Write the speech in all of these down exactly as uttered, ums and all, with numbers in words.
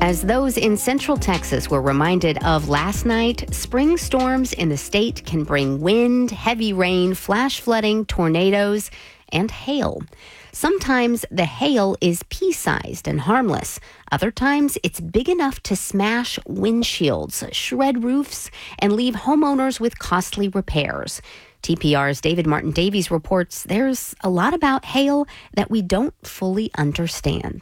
As those in Central Texas were reminded of last night, spring storms in the state can bring wind, heavy rain, flash flooding, tornadoes, and hail. Sometimes the hail is pea-sized and harmless. Other times it's big enough to smash windshields, shred roofs, and leave homeowners with costly repairs. T P R's David Martin Davies reports there's a lot about hail that we don't fully understand.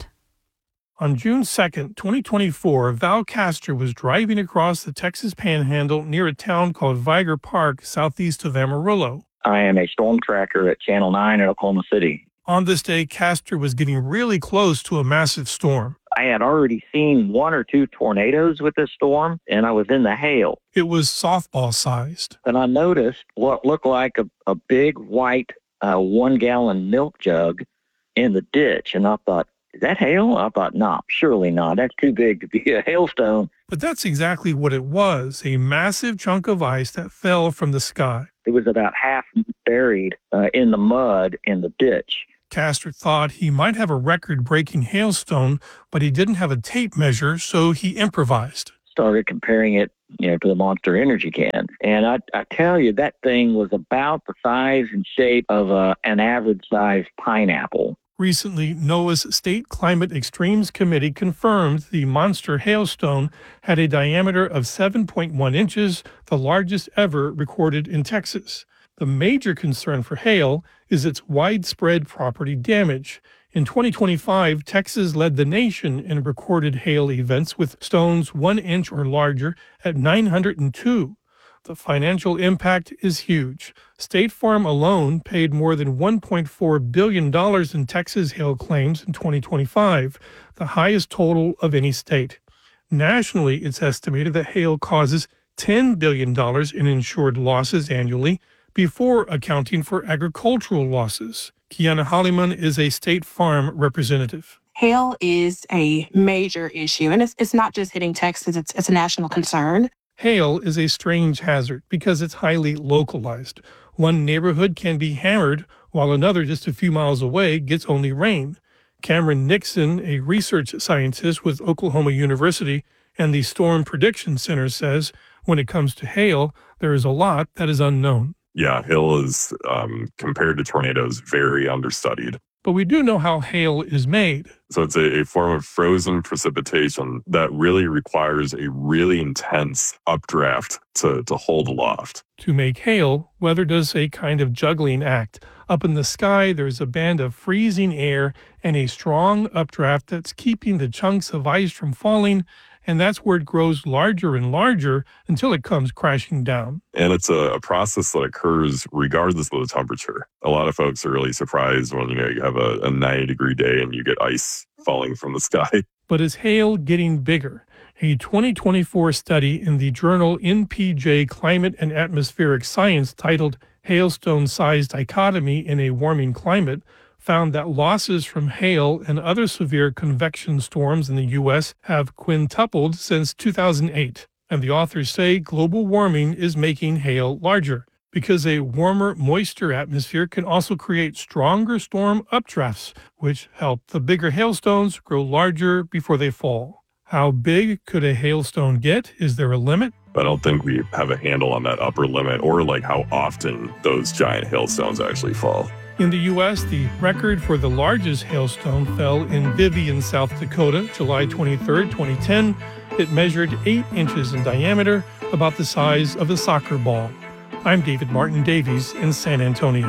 On June second, twenty twenty-four, Val Castor was driving across the Texas Panhandle near a town called Viger Park, southeast of Amarillo. I am a storm tracker at Channel nine in Oklahoma City. On this day, Castor was getting really close to a massive storm. I had already seen one or two tornadoes with this storm, and I was in the hail. It was softball-sized. And I noticed what looked like a, a big white uh, one-gallon milk jug in the ditch, and I thought, is that hail? I thought, no, surely not. That's too big to be a hailstone. But that's exactly what it was, a massive chunk of ice that fell from the sky. It was about half buried uh, in the mud in the ditch. Castor thought he might have a record-breaking hailstone, but he didn't have a tape measure, so he improvised. Started comparing it, you know, to the Monster Energy can. And I, I tell you, that thing was about the size and shape of a, an average-sized pineapple. Recently, NOAA's State Climate Extremes Committee confirmed the monster hailstone had a diameter of seven point one inches, the largest ever recorded in Texas. The major concern for hail is its widespread property damage. In twenty twenty-five, Texas led the nation in recorded hail events with stones one inch or larger at nine hundred two. The financial impact is huge. State Farm alone paid more than one point four billion dollars in Texas hail claims in twenty twenty-five, the highest total of any state. Nationally, it's estimated that hail causes ten billion dollars in insured losses annually, before accounting for agricultural losses. Kiana Holliman is a State Farm representative. Hail is a major issue, and it's, it's not just hitting Texas, it's, it's a national concern. Hail is a strange hazard because it's highly localized. One neighborhood can be hammered, while another just a few miles away gets only rain. Cameron Nixon, a research scientist with Oklahoma University and the Storm Prediction Center, says when it comes to hail, there is a lot that is unknown. Yeah, hail is, um, compared to tornadoes, very understudied. But we do know how hail is made. So it's a, a form of frozen precipitation that really requires a really intense updraft to, to hold aloft. To make hail, weather does a kind of juggling act. Up in the sky, there's a band of freezing air and a strong updraft that's keeping the chunks of ice from falling, and that's where it grows larger and larger until it comes crashing down. And it's a, a process that occurs regardless of the temperature. A lot of folks are really surprised when, you know, you have a, a ninety degree day and you get ice falling from the sky. But is hail getting bigger? A twenty twenty-four study in the journal N P J Climate and Atmospheric Science titled Hailstone Size Dichotomy in a Warming Climate found that losses from hail and other severe convection storms in the U S have quintupled since two thousand eight. And the authors say global warming is making hail larger because a warmer, moisture atmosphere can also create stronger storm updrafts, which help the bigger hailstones grow larger before they fall. How big could a hailstone get? Is there a limit? I don't think we have a handle on that upper limit or like how often those giant hailstones actually fall. In the U S, the record for the largest hailstone fell in Vivian, South Dakota, July twenty-third, twenty ten. It measured eight inches in diameter, about the size of a soccer ball. I'm David Martin Davies in San Antonio.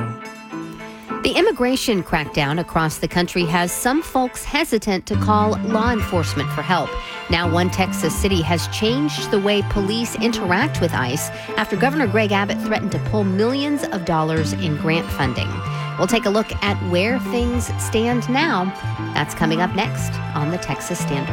The immigration crackdown across the country has some folks hesitant to call law enforcement for help. Now, one Texas city has changed the way police interact with ICE after Governor Greg Abbott threatened to pull millions of dollars in grant funding. We'll take a look at where things stand now. That's coming up next on the Texas Standard.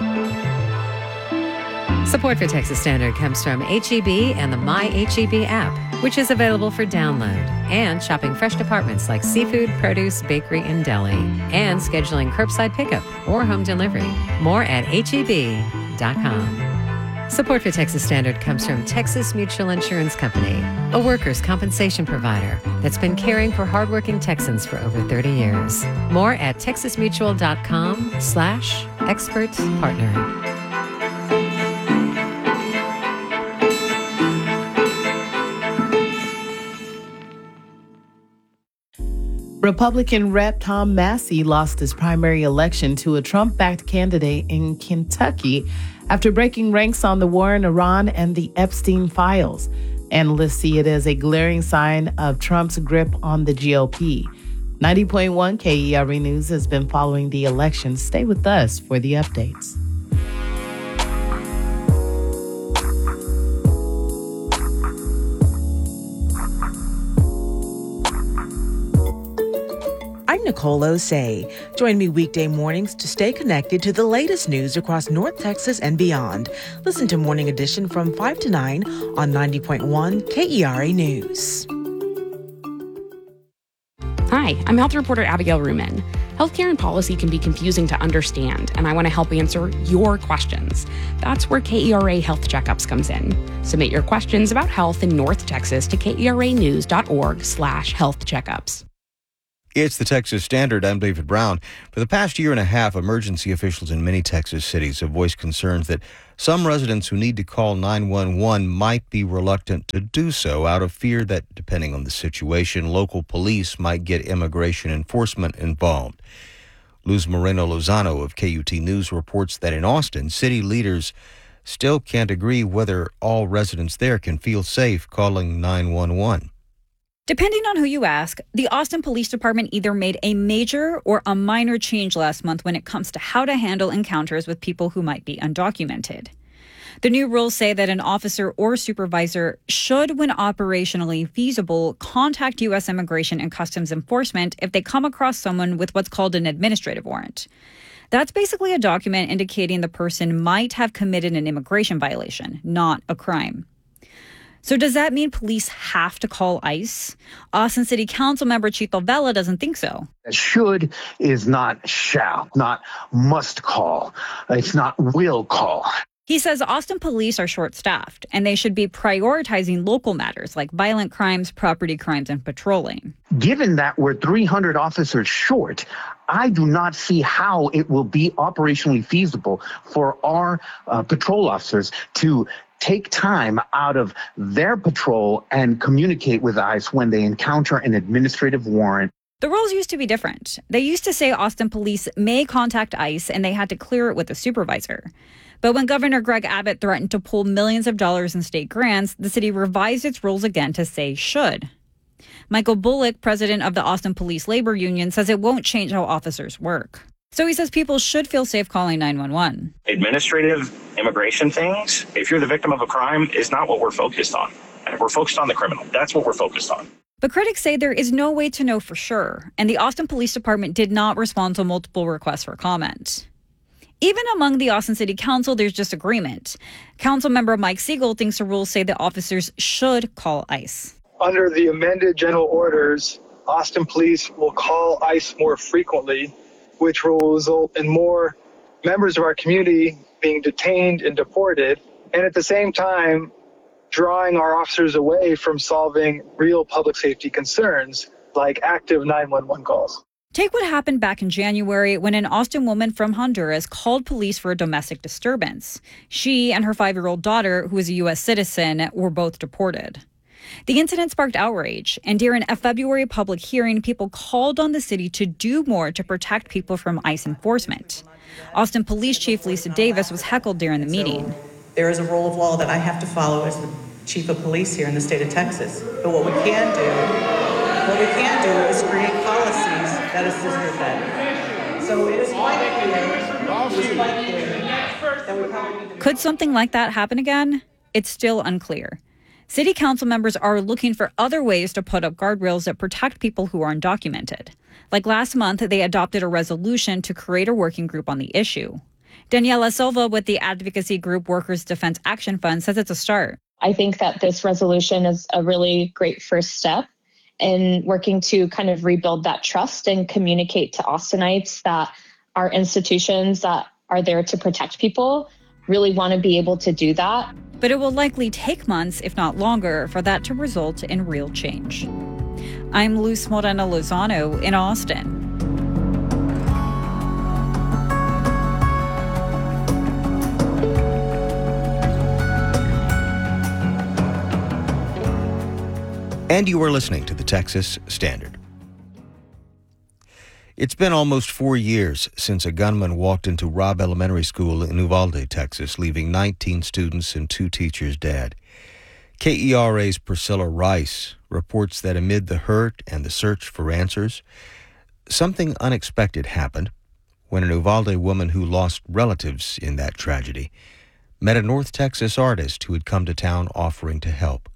Support for Texas Standard comes from H E B and the My H E B app, which is available for download, and shopping fresh departments like seafood, produce, bakery, and deli, and scheduling curbside pickup or home delivery. More at H E B dot com. Support for Texas Standard comes from Texas Mutual Insurance Company, a workers' compensation provider that's been caring for hardworking Texans for over thirty years. More at texas mutual dot com slash expert partner. Republican Representative Tom Massie lost his primary election to a Trump-backed candidate in Kentucky after breaking ranks on the war in Iran and the Epstein files. Analysts see it as a glaring sign of Trump's grip on the G O P. ninety point one K E R A News has been following the election. Stay with us for the updates. I'm Nicole Osei. Join me weekday mornings to stay connected to the latest news across North Texas and beyond. Listen to Morning Edition from five to nine on ninety point one K E R A News. Hi, I'm health reporter Abigail Ruman. Healthcare and policy can be confusing to understand, and I want to help answer your questions. That's where K E R A Health Checkups comes in. Submit your questions about health in North Texas to keranews.org slash health checkups. It's the Texas Standard. I'm David Brown. For the past year and a half, emergency officials in many Texas cities have voiced concerns that some residents who need to call nine one one might be reluctant to do so out of fear that, depending on the situation, local police might get immigration enforcement involved. Luz Moreno-Lozano of K U T News reports that in Austin, city leaders still can't agree whether all residents there can feel safe calling nine one one. Depending on who you ask, the Austin Police Department either made a major or a minor change last month when it comes to how to handle encounters with people who might be undocumented. The new rules say that an officer or supervisor should, when operationally feasible, contact U S Immigration and Customs Enforcement if they come across someone with what's called an administrative warrant. That's basically a document indicating the person might have committed an immigration violation, not a crime. So does that mean police have to call ICE? Austin City Council member Chito Vela doesn't think so. Should is not shall, not must call. It's not will call. He says Austin police are short-staffed, and they should be prioritizing local matters like violent crimes, property crimes, and patrolling. Given that we're three hundred officers short, I do not see how it will be operationally feasible for our uh, patrol officers to take time out of their patrol and communicate with ICE when they encounter an administrative warrant. The rules used to be different. They used to say Austin police may contact ICE and they had to clear it with a supervisor. But when Governor Greg Abbott threatened to pull millions of dollars in state grants, the city revised its rules again to say should. Michael Bullock, president of the Austin Police Labor Union, says it won't change how officers work. So he says people should feel safe calling nine one one. Administrative immigration things, if you're the victim of a crime, is not what we're focused on. We're focused on the criminal. That's what we're focused on. But critics say there is no way to know for sure, and the Austin Police Department did not respond to multiple requests for comment. Even among the Austin City Council, there's disagreement. Council member Mike Siegel thinks the rules say that officers should call ICE. Under the amended general orders, Austin Police will call ICE more frequently, which will result in more members of our community being detained and deported, and at the same time, drawing our officers away from solving real public safety concerns like active nine one one calls. Take what happened back in January when an Austin woman from Honduras called police for a domestic disturbance. She and her five-year-old daughter, who is a U S citizen, were both deported. The incident sparked outrage, and during a February public hearing, people called on the city to do more to protect people from ICE enforcement. Austin Police Chief Lisa Davis was heckled during the meeting. There is a rule of law that I have to follow as the chief of police here in the state of Texas. But what we can do, what we can do is create policies that assist with that. So it is quite clear, it is quite clear that we probably need to... Could something like that happen again? It's still unclear. City council members are looking for other ways to put up guardrails that protect people who are undocumented. Like last month, they adopted a resolution to create a working group on the issue. Daniela Silva with the advocacy group Workers Defense Action Fund says it's a start. I think that this resolution is a really great first step in working to kind of rebuild that trust and communicate to Austinites that our institutions that are there to protect people really want to be able to do that. But it will likely take months, if not longer, for that to result in real change. I'm Luz Moreno-Lozano in Austin. And you are listening to the Texas Standard. It's been almost four years since a gunman walked into Robb Elementary School in Uvalde, Texas, leaving nineteen students and two teachers dead. K E R A's Priscilla Rice reports that amid the hurt and the search for answers, something unexpected happened when an Uvalde woman who lost relatives in that tragedy met a North Texas artist who had come to town offering to help.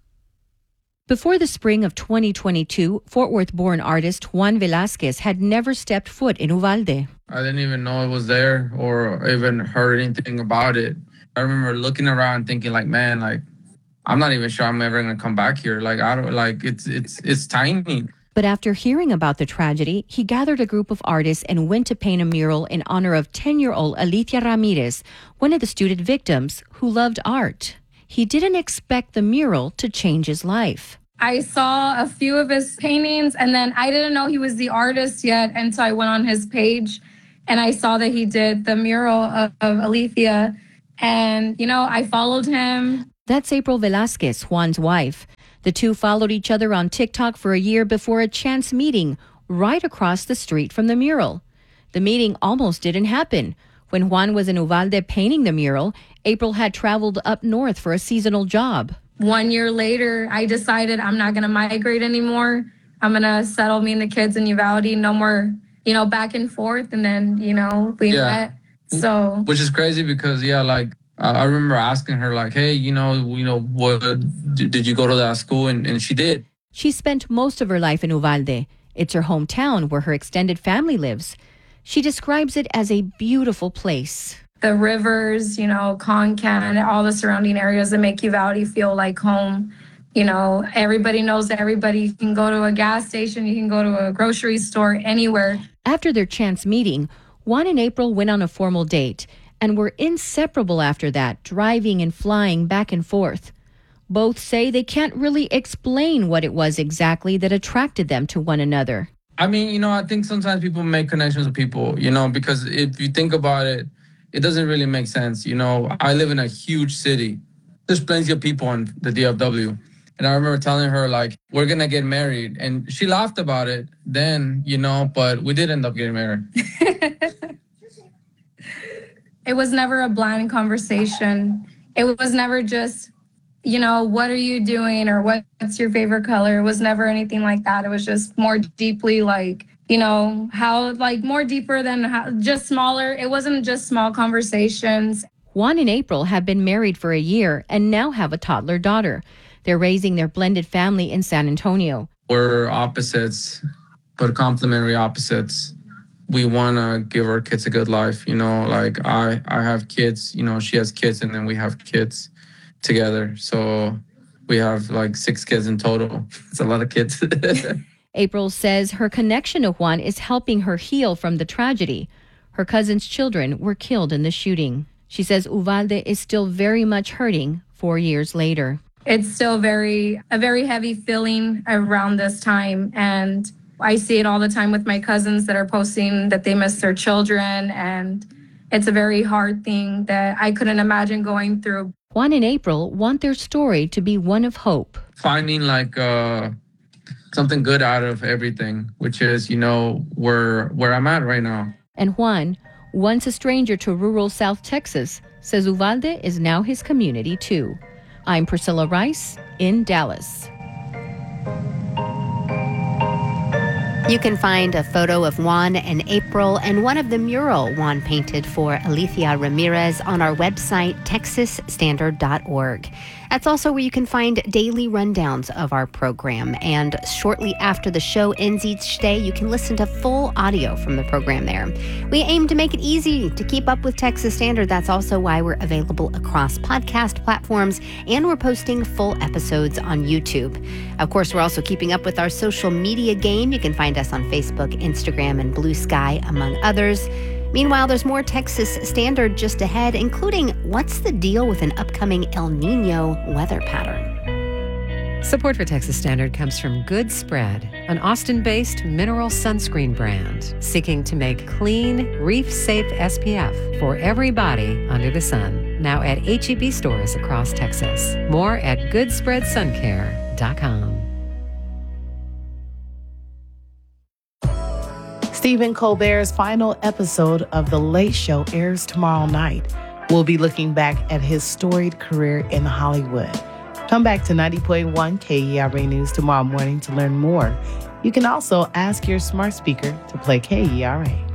Before the spring of twenty twenty-two, Fort Worth-born artist Juan Velasquez had never stepped foot in Uvalde. I didn't even know it was there or even heard anything about it. I remember looking around thinking like, man, like, I'm not even sure I'm ever going to come back here. Like, I don't, like, it's, it's, it's tiny. But after hearing about the tragedy, he gathered a group of artists and went to paint a mural in honor of ten-year-old Alithia Ramirez, one of the student victims who loved art. He didn't expect the mural to change his life. I saw a few of his paintings, and then I didn't know he was the artist yet until I went on his page, and I saw that he did the mural of, of Alithia, and, you know, I followed him. That's April Velasquez, Juan's wife. The two followed each other on TikTok for a year before a chance meeting right across the street from the mural. The meeting almost didn't happen. When Juan was in Uvalde painting the mural, April had traveled up north for a seasonal job. One year later, I decided I'm not going to migrate anymore. I'm going to settle me and the kids in Uvalde. No more, you know, back and forth. And then, you know, we Yeah. met. So, Which is crazy because, yeah, like, uh, I remember asking her, like, hey, you know, you know, what, did, did you go to that school? And, and she did. She spent most of her life in Uvalde. It's her hometown where her extended family lives. She describes it as a beautiful place. the rivers, you know, Concan, all the surrounding areas that make Uvalde feel like home. You know, everybody knows everybody. You can go to a gas station, you can go to a grocery store, anywhere. After their chance meeting, Juan and April went on a formal date and were inseparable after that, driving and flying back and forth. Both say they can't really explain what it was exactly that attracted them to one another. I mean, you know, I think sometimes people make connections with people, you know, because if you think about it, it doesn't really make sense. You know, I live in a huge city. There's plenty of people in the D F W. And I remember telling her, like, we're going to get married. And she laughed about it then, you know, but we did end up getting married. It was never a blind conversation. It was never just, you know, what are you doing or what's your favorite color? It was never anything like that. It was just more deeply like, you know, how like more deeper than how, just smaller. It wasn't just small conversations. Juan and April have been married for a year and now have a toddler daughter. They're raising their blended family in San Antonio. We're opposites, but complementary opposites. We want to give our kids a good life. You know, like I, I have kids, you know, she has kids, and then we have kids together. So we have like six kids in total. It's a lot of kids. April says her connection to Juan is helping her heal from the tragedy. Her cousin's children were killed in the shooting. She says Uvalde is still very much hurting four years later. It's still very, a very heavy feeling around this time. And I see it all the time with my cousins that are posting that they miss their children. And it's a very hard thing that I couldn't imagine going through. Juan and April want their story to be one of hope. Finding like uh, something good out of everything, which is, you know, where, where I'm at right now. And Juan, once a stranger to rural South Texas, says Uvalde is now his community too. I'm Priscilla Rice in Dallas. You can find a photo of Juan and April and one of the mural Juan painted for Alithia Ramirez on our website, texas standard dot org. That's also where you can find daily rundowns of our program. And shortly after the show ends each day, you can listen to full audio from the program there. We aim to make it easy to keep up with Texas Standard. That's also why we're available across podcast platforms, and we're posting full episodes on YouTube. Of course, we're also keeping up with our social media game. You can find us on Facebook, Instagram, and Blue Sky, among others. Meanwhile, there's more Texas Standard just ahead, including what's the deal with an upcoming El Nino weather pattern. Support for Texas Standard comes from Good Spread, an Austin-based mineral sunscreen brand seeking to make clean, reef-safe S P F for every body under the sun. Now at H E B stores across Texas. More at good spread sun care dot com. Stephen Colbert's final episode of The Late Show airs tomorrow night. We'll be looking back at his storied career in Hollywood. Come back to ninety point one K E R A News tomorrow morning to learn more. You can also ask your smart speaker to play K E R A.